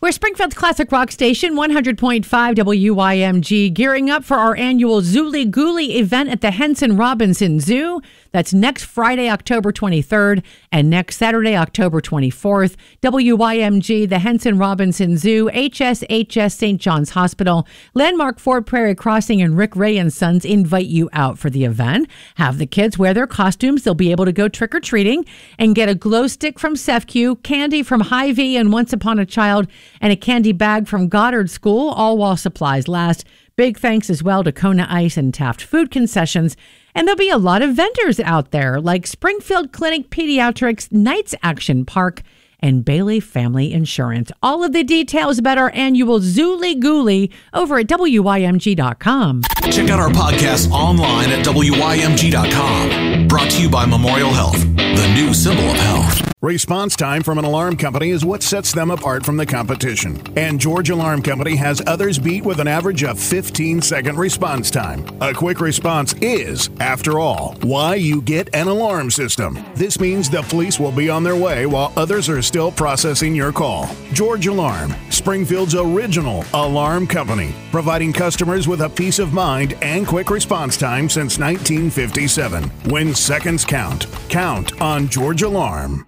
We're Springfield's classic rock station, 100.5 WYMG, gearing up for our annual Zooly Gooly event at the Henson Robinson Zoo. That's next Friday, October 23rd, and next Saturday, October 24th. WYMG, the Henson Robinson Zoo, HSHS St. John's Hospital, Landmark Fort Prairie Crossing, and Rick Ray and Sons invite you out for the event. Have the kids wear their costumes. They'll be able to go trick-or-treating and get a glow stick from CEFCU, candy from Hy-Vee and Once Upon a Child, and a candy bag from Goddard School, all while supplies last. Big thanks as well to Kona Ice and Taft Food Concessions. And there'll be a lot of vendors out there like Springfield Clinic Pediatrics, Knights Action Park, and Bailey Family Insurance. All of the details about our annual Zooly Gooly over at WYMG.com. Check out our podcast online at WYMG.com. Brought to you by Memorial Health, the new symbol of health. Response time from an alarm company is what sets them apart from the competition. And George Alarm Company has others beat with an average of 15-second response time. A quick response is, after all, why you get an alarm system. This means the police will be on their way while others are still processing your call. George Alarm, Springfield's original alarm company, providing customers with a peace of mind and quick response time since 1957. When seconds count, count on George Alarm.